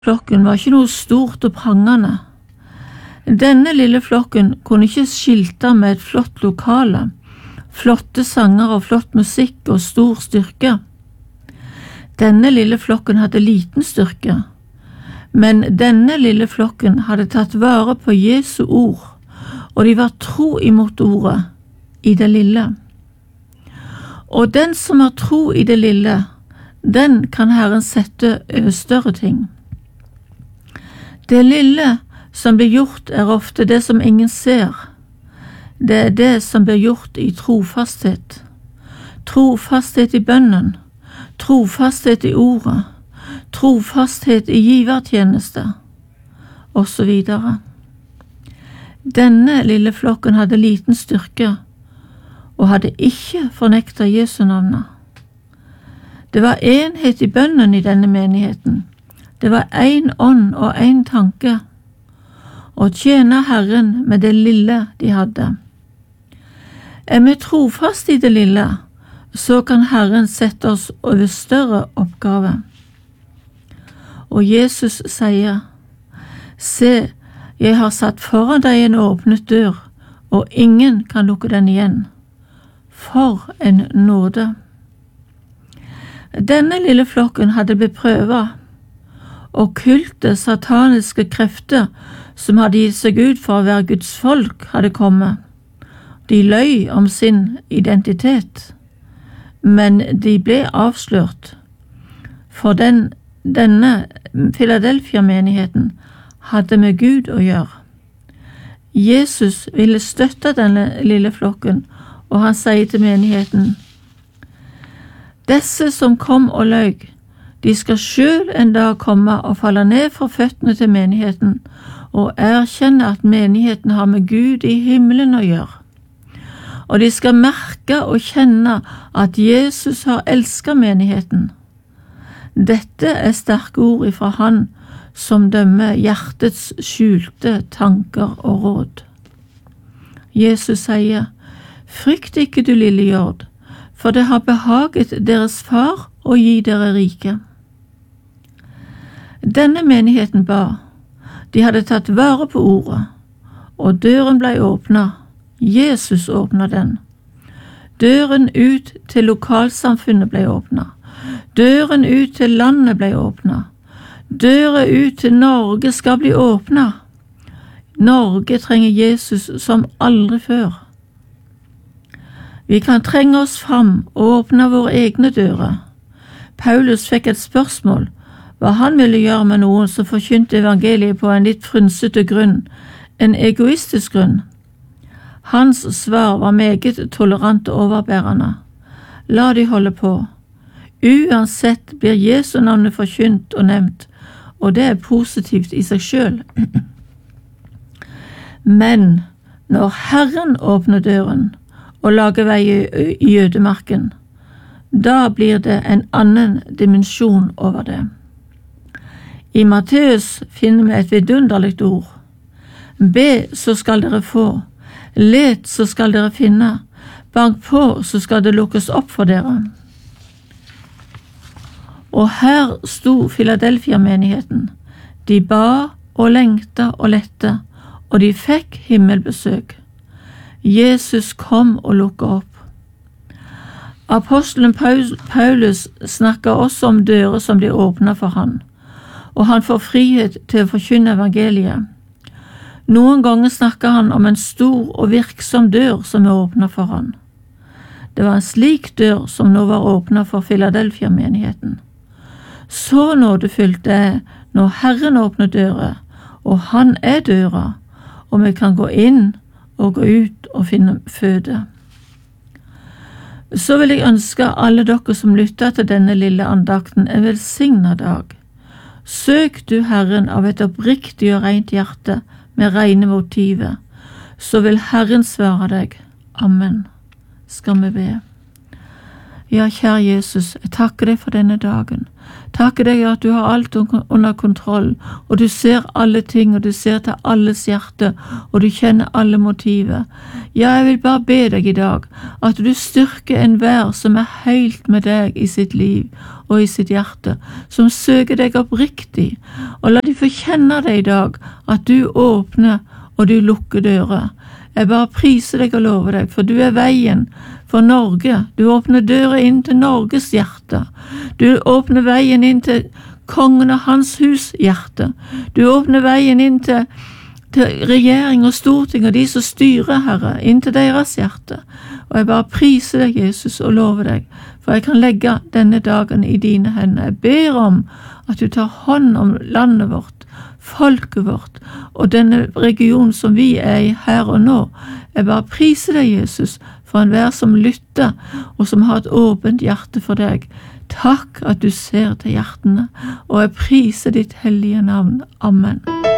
Flokken var ikke noe stort og prangende. Denne lille flokken kunne ikke skilte med et flott lokale, flotte sanger og flott musikk og stor styrke. Denne lille flokken hadde liten styrke, men denne lille flokken hadde tatt vare på Jesu ord, og de var tro imot ordet i det lille. Og den som har tro i det lille, den kan Herren sette over større ting. Det lille som blir gjort ofte det som ingen ser. Det det som blir gjort i trofasthet. Trofasthet i bønnen, trofasthet i ordet, trofasthet i givertjeneste, og så videre. Denne lille flokken hadde liten styrke, og hadde ikke fornektet Jesu navnet. Det var enhet i bønnen i denne menigheten. Det var en ånd og en tanke, og tjene Herren med det lille de hadde. Vi trofast i det lille, så kan Herren sette oss over større oppgave. Og Jesus sier, «Se, jeg har satt foran deg en åpnet dør, og ingen kan lukke den igjen. For en nåde!» Denne lille flokken hadde blitt prøvet. Okkulte, sataniske krefter som hadde gitt seg ut for å være Guds folk, hadde kommet. De løy om sin identitet, men de ble avslørt, for denne Philadelphia-menigheten hadde med Gud å gjøre. Jesus ville støtte denne lille flokken, og han sier til menigheten, «Disse som kom og løy, de skal selv en dag komme og falle ned for føttene til menigheten og erkjenne at menigheten har med Gud i himmelen å gjøre. Og de skal merke og kjenne at Jesus har elsket menigheten. Dette sterke ord ifra han som dømmer hjertets skjulte tanker og råd. Jesus sier, «Frykt ikke du lille jord, for det har behaget deres far å gi dere rike.» Denne menigheten ba. De hadde tatt vare på ordet, og døren ble åpnet. Jesus åpnet den. Døren ut til lokalsamfunnet ble åpnet. Døren ut til landet ble åpnet. Døren ut til Norge skal bli åpnet. Norge trenger Jesus som aldri før. Vi kan trenge oss fram og åpne våre egne dører. Paulus fikk et spørsmål, hva han ville gjøre med noen som forkynte evangeliet på en litt frynsete grunn, en egoistisk grunn. Hans svar var meget tolerant og overbærende. La de holde på. Uansett blir Jesu navnet forkynt og nevnt, og det er positivt i seg selv. Men når Herren åpner døren og lager vei i ødemarken, da blir det en annen dimensjon over det. I Matteus finner vi et vidunderligt ord. Be, så skal dere få. Let, så skal dere finne. Bank på, så skal det lukkes opp for dere. Og her sto Philadelphia-menigheten. De ba og lengta og lette, og de fikk himmelbesøk. Jesus kom og lukket opp. Apostelen Paulus snakker også om dører som blir åpnet for han, og han får frihet til å forkynne evangeliet. Noen ganger snakker han om en stor og virksom dør som er åpnet for han. Det var en slik dør som nå var åpnet for Philadelphia-menigheten. Så nådefullt det er når Herren åpner dører, og han er døra, og vi kan gå inn og gå ut og finne føde. Så vil jeg ønske alle dere som lytter til denne lille andakten en velsignet dag. Søk du Herren av et oppriktig og rent hjerte med rene motiver, så vil Herren svare deg. Amen. Skal vi be. Ja, kjære Jesus, jeg takker deg for denne dagen. Takker deg at du har alt under kontroll, og du ser alle ting, og du ser til alles hjerte, og du kjenner alle motiver. Ja, jeg vil bare be deg i dag, at du styrker enhver som helt med deg i sitt liv og i sitt hjerte, som søker deg oppriktig, og la de få kjenne deg i dag, at du åpner og du lukker dører. Jeg bare priser deg og lover deg, for du veien for Norge. Du åpner dører inn til Norges hjerte. Du åpner veien inn til kongen og hans hus hjerte. Du åpner veien inn til regjering og storting og de som styrer, Herre, inn til deres hjerte. Og jeg bare priser deg, Jesus, og lover deg, for jeg kan legge denne dagen i dine hender. Jeg ber om at du tar hånd om landet vårt, folket vårt, og denne regionen som vi i her og nå. Jeg bare priser deg, Jesus, for enhver som lytter, og som har et åpent hjerte for deg. Takk at du ser til hjertene, og jeg priser ditt hellige navn. Amen.